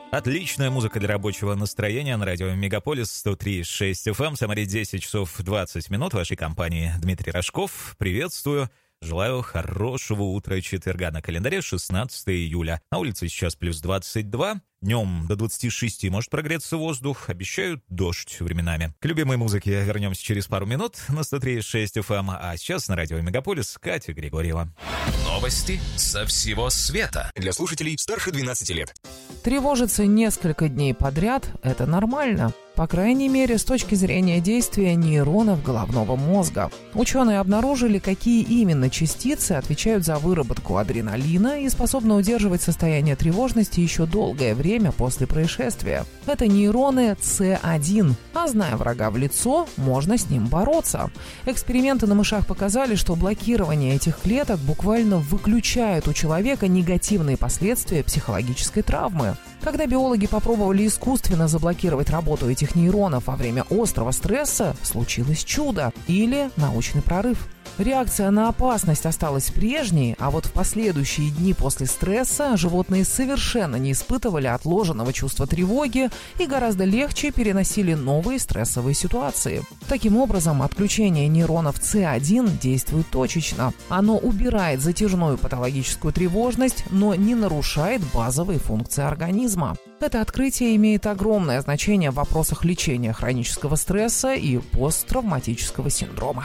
Отличная музыка для рабочего настроения на радио Мегаполис 103.6 FM. Самаре 10 часов 20 минут. В вашей компании Дмитрий Рожков. Приветствую. Желаю хорошего утра четверга. На календаре 16 июля. На улице сейчас плюс 22. Днем до 26 может прогреться воздух. Обещают дождь временами. К любимой музыке вернемся через пару минут на 103.6 FM. А сейчас на радио Мегаполис Катя Григорьева. Новости со всего света. Для слушателей старше 12 лет. Тревожиться несколько дней подряд – это нормально. По крайней мере, с точки зрения действия нейронов головного мозга. Ученые обнаружили, какие именно частицы отвечают за выработку адреналина и способны удерживать состояние тревожности еще долгое время после происшествия. Это нейроны C1. А зная врага в лицо, можно с ним бороться. Эксперименты на мышах показали, что блокирование этих клеток буквально выключает у человека негативные последствия психологической травмы. Когда биологи попробовали искусственно заблокировать работу этих нейронов во время острого стресса, случилось чудо или научный прорыв. Реакция на опасность осталась прежней, а вот в последующие дни после стресса животные совершенно не испытывали отложенного чувства тревоги и гораздо легче переносили новые стрессовые ситуации. Таким образом, отключение нейронов C1 действует точечно. Оно убирает затяжную патологическую тревожность, но не нарушает базовые функции организма. Это открытие имеет огромное значение в вопросах лечения хронического стресса и посттравматического синдрома.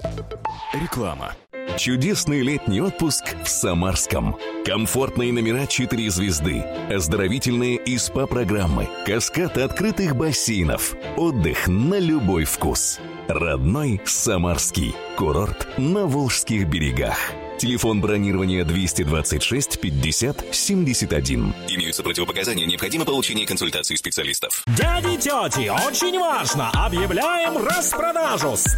Реклама. Чудесный летний отпуск в Самарском. Комфортные номера 4 звезды, оздоровительные и СПА-программы, каскад открытых бассейнов, отдых на любой вкус. Родной Самарский. Курорт на Волжских берегах. Телефон бронирования 226 50 71. Имеются противопоказания, необходимо получение консультации специалистов. Дяди, тети, очень важно! Объявляем распродажу!